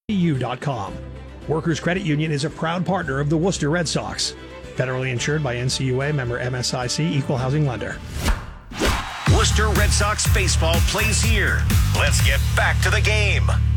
NCU.com. Workers Credit Union is a proud partner of the Worcester Red Sox. Federally insured by NCUA, member MSIC, equal housing lender. Worcester Red Sox baseball plays here. Let's get back to the game.